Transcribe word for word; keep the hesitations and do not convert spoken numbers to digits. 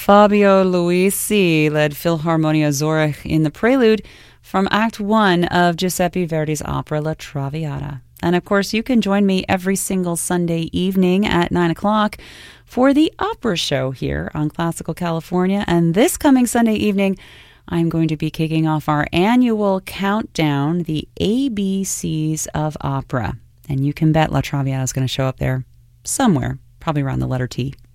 Fabio Luisi led Philharmonia Zurich in the prelude from Act One of Giuseppe Verdi's opera La Traviata. And of course, you can join me every single Sunday evening at nine o'clock for the opera show here on Classical California. And this coming Sunday evening, I'm going to be kicking off our annual countdown, the A B Cs of Opera. And you can bet La Traviata is going to show up there somewhere, probably around the letter T.